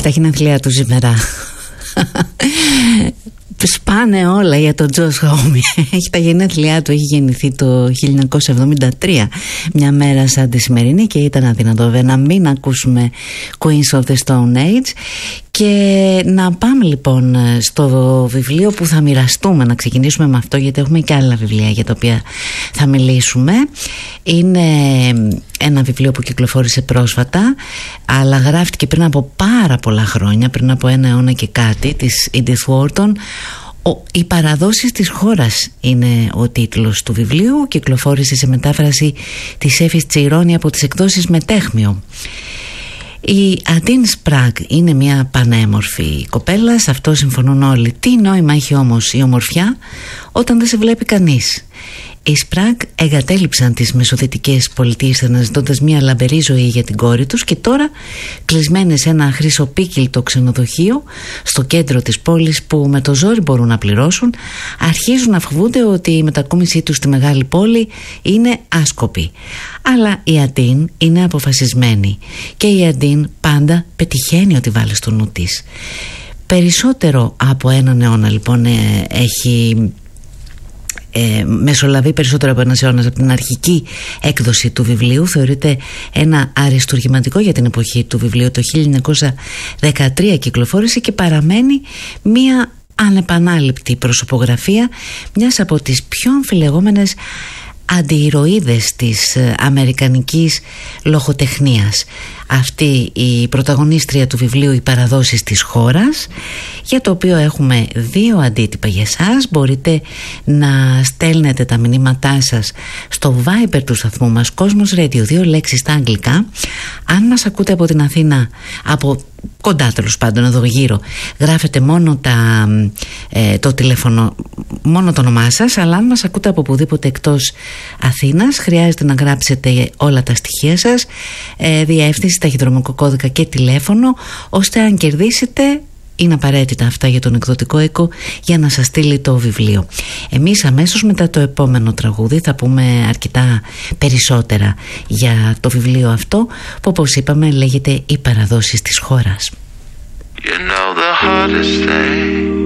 Έχει τα γενέθλιά του σήμερα. Σπάνε όλα για τον Τζος Χόμι. Έχει τα γενέθλιά του, έχει γεννηθεί το 1973, μια μέρα σαν τη σημερινή, και ήταν αδύνατο βέβαια να μην ακούσουμε Queens of the Stone Age. Και να πάμε λοιπόν στο βιβλίο που θα μοιραστούμε, να ξεκινήσουμε με αυτό, γιατί έχουμε και άλλα βιβλία για τα οποία θα μιλήσουμε. Είναι ένα βιβλίο που κυκλοφόρησε πρόσφατα, αλλά γράφτηκε πριν από πάρα πολλά χρόνια, πριν από 1 αιώνα και κάτι, της Edith Wharton. «Οι παραδόσεις της χώρας» είναι ο τίτλος του βιβλίου. Κυκλοφόρησε σε μετάφραση της Έφης Τσιρόνη από τις εκδόσεις Μετέχμιο. Η Αντίν Σπράγγ είναι μια πανέμορφη κοπέλα, σε αυτό συμφωνούν όλοι. Τι νόημα έχει όμως η ομορφιά όταν δεν σε βλέπει κανείς? Οι Σπράγγ εγκατέλειψαν τις μεσοδυτικές πολιτείες αναζητώντας μια λαμπερή ζωή για την κόρη τους, και τώρα, κλεισμένες σε ένα χρυσοπίκυλτο ξενοδοχείο στο κέντρο της πόλης που με το ζόρι μπορούν να πληρώσουν, αρχίζουν να φοβούνται ότι η μετακόμισή τους στη μεγάλη πόλη είναι άσκοπη. Αλλά η Αντίν είναι αποφασισμένη, και η Αντίν πάντα πετυχαίνει ό,τι βάλει στο νου της. Περισσότερο από 1 αιώνα λοιπόν έχει μεσολαβεί, περισσότερο από 1 αιώνα από την αρχική έκδοση του βιβλίου. Θεωρείται ένα αριστουργηματικό για την εποχή του βιβλίου. Το 1913 κυκλοφόρησε και παραμένει μία ανεπανάληπτη προσωπογραφία μιας από τις πιο αμφιλεγόμενες αντιηρωίδες της αμερικανικής λογοτεχνίας. Αυτή η πρωταγωνίστρια του βιβλίου «Οι παραδόσεις της χώρας», για το οποίο έχουμε 2 αντίτυπα για εσάς. Μπορείτε να στέλνετε τα μηνύματά σας στο Viber του σταθμού μας, Cosmos Radio, 2 λέξεις στα αγγλικά. Αν μας ακούτε από την Αθήνα, από κοντά τέλος πάντων εδώ γύρω, γράφετε μόνο το τηλέφωνο, μόνο το όνομά σας. Αλλά αν μας ακούτε από οπουδήποτε εκτός Αθήνας, χρειάζεται να γράψετε όλα τα στοιχεία σας, διεύθυνση, ταχυδρομικό κώδικα και τηλέφωνο, ώστε αν κερδίσετε, είναι απαραίτητα αυτά για τον εκδοτικό οίκο για να σας στείλει το βιβλίο. Εμείς αμέσως μετά το επόμενο τραγούδι θα πούμε αρκετά περισσότερα για το βιβλίο αυτό, που όπως είπαμε λέγεται «Οι παραδόσεις της χώρας». You know the hardest thing